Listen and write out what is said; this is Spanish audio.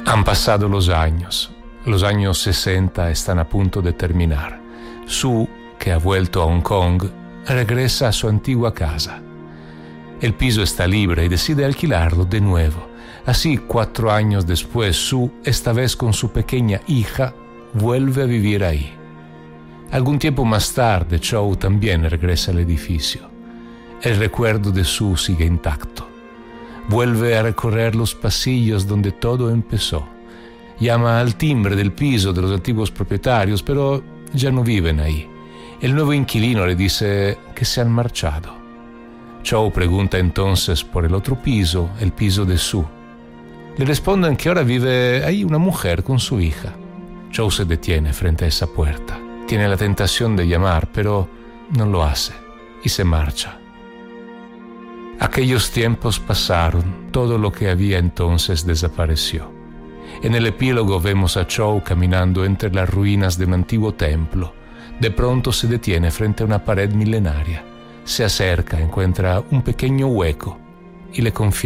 Han pasado los años 60 están a punto de terminar. Sue, que ha vuelto a Hong Kong, regresa a su antigua casa. El piso está libre y decide alquilarlo de nuevo. Así, 4 años después, Sue, esta vez con su pequeña hija, vuelve a vivir ahí. Algún tiempo más tarde, Chow también regresa al edificio. El recuerdo de Sue sigue intacto. Vuelve a recorrer los pasillos donde todo empezó. Llama al timbre del piso de los antiguos propietarios, pero ya no viven ahí. El nuevo inquilino le dice que se han marchado. Chow pregunta entonces por el otro piso, el piso de Sue. Le responden que ahora vive ahí una mujer con su hija. Chow se detiene frente a esa puerta. Tiene la tentación de llamar, pero no lo hace y se marcha. Aquellos tiempos pasaron, todo lo que había entonces desapareció. En el epílogo vemos a Chow caminando entre las ruinas de un antiguo templo. De pronto se detiene frente a una pared milenaria. Se acerca, encuentra un pequeño hueco y le confiesa